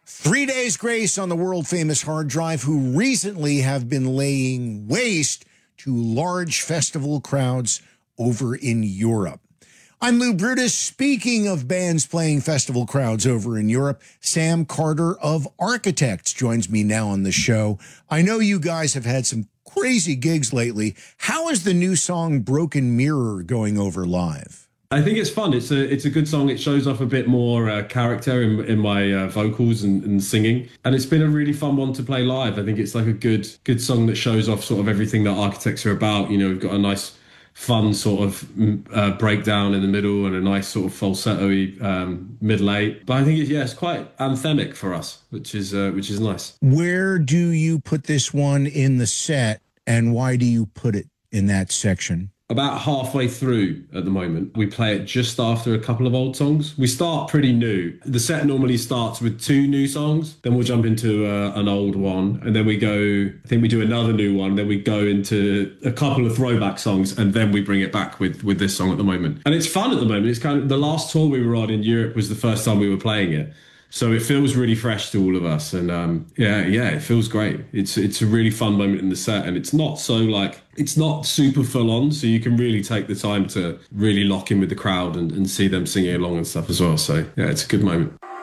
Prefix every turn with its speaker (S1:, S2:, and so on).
S1: 3 days grace on the world-famous hard drive, who recently have been laying waste to large festival crowds over in Europe. I'm Lou Brutus. Speaking of bands playing festival crowds over in Europe, Sam Carter of Architects joins me now on the show. I know you guys have had some crazy gigs lately. How is the new song Broken Mirror going over live?
S2: I think it's fun. It's a good song. It shows off a bit more character in my vocals and singing. And it's been a really fun one to play live. I think it's like a good song that shows off sort of everything that Architects are about. You know, we've got a nice, fun sort of breakdown in the middle and a nice sort of falsetto-y middle eight. But I think it's quite anthemic for us, which is nice.
S1: Where do you put this one in the set, and why do you put it in that section?
S2: About halfway through at the moment. We play it just after a couple of old songs. We start pretty new. The set normally starts with 2 new songs, then we'll jump into an old one, and then we do another new one, then we go into a couple of throwback songs, and then we bring it back with this song at the moment. And it's fun at the moment. It's kind of, the last tour we were on in Europe was the first time we were playing it. So it feels really fresh to all of us, and it feels great. It's a really fun moment in the set, and it's not super full on, so you can really take the time to really lock in with the crowd and see them singing along and stuff as well. So yeah, it's a good moment.